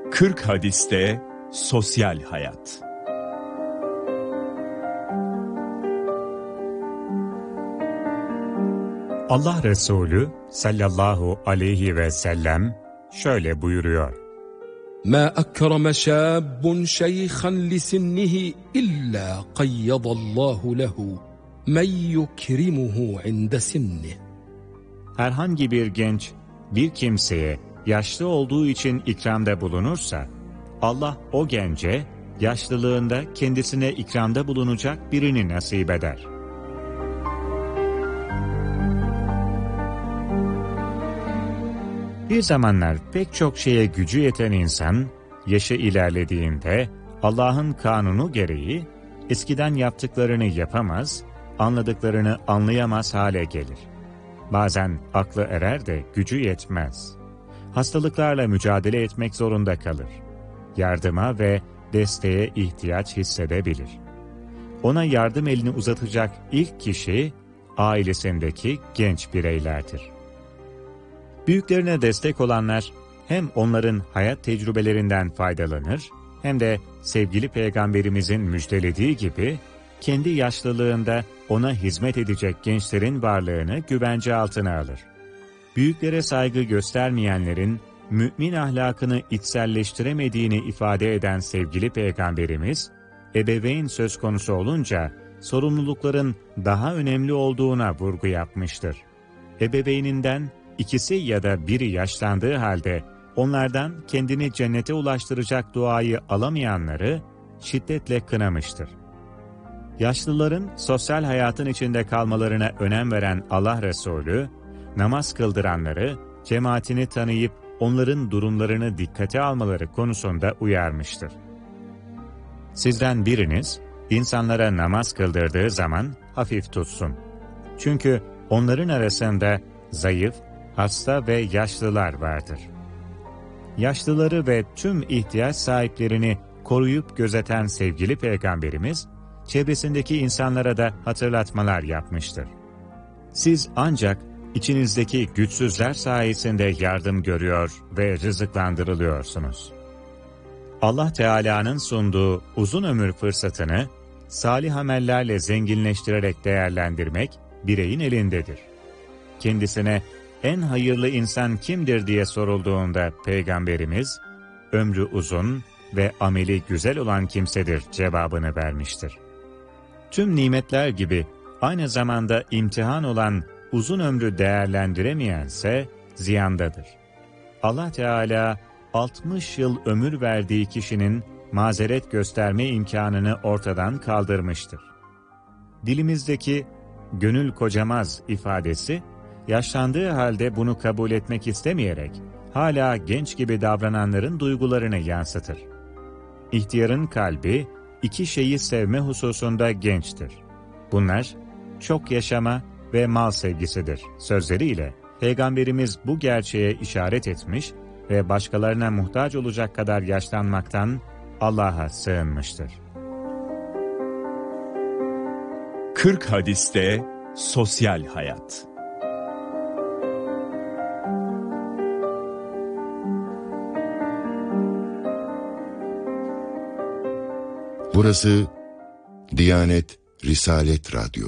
40 hadiste sosyal hayat. Allah Resulü sallallahu aleyhi ve sellem şöyle buyuruyor: مَا أَكْرَمَ شَابٌ شَيْخًا لِسِنِّهِ إِلَّا قَيَّضَ اللّٰهُ لَهُ مَنْ يُكْرِمُهُ عِنْدَ سِنِّهِ. Herhangi bir genç bir kimseye yaşlı olduğu için ikramda bulunursa, Allah o gence yaşlılığında kendisine ikramda bulunacak birini nasip eder. Bir zamanlar pek çok şeye gücü yeten insan, yaşı ilerlediğinde Allah'ın kanunu gereği eskiden yaptıklarını yapamaz, anladıklarını anlayamaz hale gelir. Bazen aklı erer de gücü yetmez. Hastalıklarla mücadele etmek zorunda kalır. Yardıma ve desteğe ihtiyaç hissedebilir. Ona yardım elini uzatacak ilk kişi, ailesindeki genç bireylerdir. Büyüklerine destek olanlar, hem onların hayat tecrübelerinden faydalanır, hem de sevgili Peygamberimizin müjdelediği gibi, kendi yaşlılığında ona hizmet edecek gençlerin varlığını güvence altına alır. Büyüklere saygı göstermeyenlerin, mümin ahlakını içselleştiremediğini ifade eden sevgili Peygamberimiz, ebeveyn söz konusu olunca, sorumlulukların daha önemli olduğuna vurgu yapmıştır. Ebeveyninden ikisi ya da biri yaşlandığı halde, onlardan kendini cennete ulaştıracak duayı alamayanları şiddetle kınamıştır. Yaşlıların sosyal hayatın içinde kalmalarına önem veren Allah Resulü, namaz kıldıranları, cemaatini tanıyıp onların durumlarını dikkate almaları konusunda uyarmıştır. Sizden biriniz, insanlara namaz kıldırdığı zaman hafif tutsun. Çünkü onların arasında zayıf, hasta ve yaşlılar vardır. Yaşlıları ve tüm ihtiyaç sahiplerini koruyup gözeten sevgili Peygamberimiz, çevresindeki insanlara da hatırlatmalar yapmıştır. Siz ancak içinizdeki güçsüzler sayesinde yardım görüyor ve rızıklandırılıyorsunuz. Allah Teala'nın sunduğu uzun ömür fırsatını salih amellerle zenginleştirerek değerlendirmek bireyin elindedir. Kendisine en hayırlı insan kimdir diye sorulduğunda Peygamberimiz, ömrü uzun ve ameli güzel olan kimsedir cevabını vermiştir. Tüm nimetler gibi aynı zamanda imtihan olan uzun ömrü değerlendiremeyense ziyandadır. Allah Teala 60 yıl ömür verdiği kişinin mazeret gösterme imkanını ortadan kaldırmıştır. Dilimizdeki "gönül kocamaz" ifadesi, yaşlandığı halde bunu kabul etmek istemeyerek hala genç gibi davrananların duygularını yansıtır. İhtiyarın kalbi iki şeyi sevme hususunda gençtir. Bunlar çok yaşama ve mal sevgisidir sözleriyle Peygamberimiz bu gerçeğe işaret etmiş ve başkalarına muhtaç olacak kadar yaşlanmaktan Allah'a sığınmıştır. 40 hadiste sosyal hayat. Burası Diyanet Risalet Radyo.